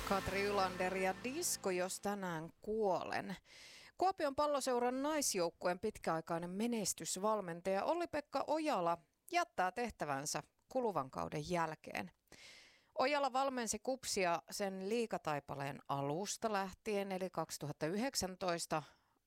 Katri Ylander ja Disko, jos tänään kuolen. Kuopion Palloseuran naisjoukkueen pitkäaikainen menestysvalmentaja Olli-Pekka Ojala jättää tehtävänsä kuluvan kauden jälkeen. Ojala valmensi KuPSia sen liigataipaleen alusta lähtien, eli 2019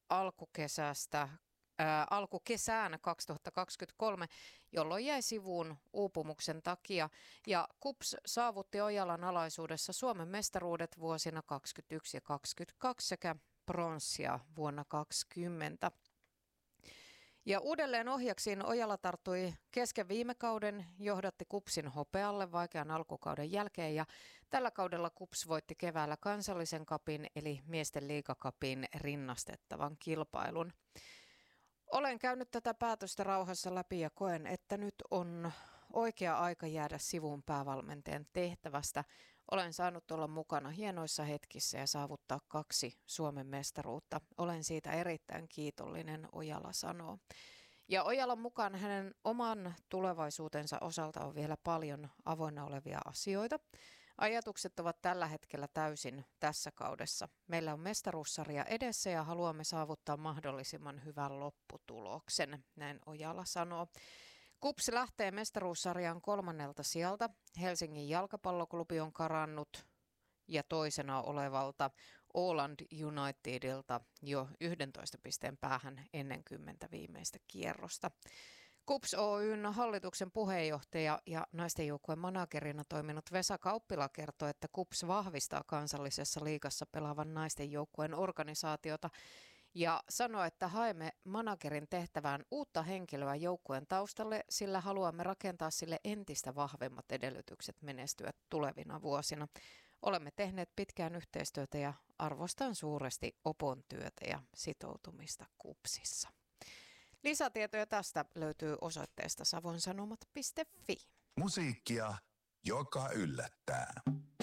alkukesään 2023, jolloin jäi sivuun uupumuksen takia. Ja KuPS saavutti Ojalan alaisuudessa Suomen mestaruudet vuosina 2021 ja 2022 sekä pronssia vuonna 2020. Ja uudelleen ohjaksiin Ojala tarttui kesken viime kauden, johdatti KuPSin hopealle vaikean alkukauden jälkeen ja tällä kaudella KuPS voitti keväällä kansallisen cupin eli miesten liigacupin rinnastettavan kilpailun. Olen käynyt tätä päätöstä rauhassa läpi ja koen, että nyt on oikea aika jäädä sivuun päävalmentajan tehtävästä. Olen saanut olla mukana hienoissa hetkissä ja saavuttaa 2 Suomen mestaruutta. Olen siitä erittäin kiitollinen, Ojala sanoo. Ja Ojalan mukaan hänen oman tulevaisuutensa osalta on vielä paljon avoinna olevia asioita. Ajatukset ovat tällä hetkellä täysin tässä kaudessa. Meillä on mestaruussarja edessä ja haluamme saavuttaa mahdollisimman hyvän lopputuloksen, näin Ojala sanoo. KuPS lähtee mestaruussarjan 3. sijalta. Helsingin jalkapalloklubi on karannut ja toisena olevalta Åland Unitedilta jo 11 pisteen päähän ennen 10 viimeistä kierrosta. KuPS Oyn hallituksen puheenjohtaja ja naisten joukkueen managerina toiminut Vesa Kauppila kertoi, että KuPS vahvistaa kansallisessa liigassa pelaavan naisten joukkueen organisaatiota ja sanoi, että haemme managerin tehtävään uutta henkilöä joukkueen taustalle, sillä haluamme rakentaa sille entistä vahvemmat edellytykset menestyä tulevina vuosina. Olemme tehneet pitkään yhteistyötä ja arvostan suuresti Opon työtä ja sitoutumista KuPSissa. Lisätietoja tästä löytyy osoitteesta savonsanomat.fi. Musiikkia, joka yllättää.